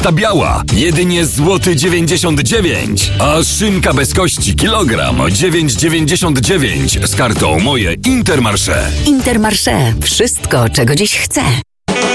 kapusta biała jedynie złoty 99, a szynka bez kości kilogram 9,99 z kartą Moje Intermarché. Intermarché. Wszystko, czego dziś chcę.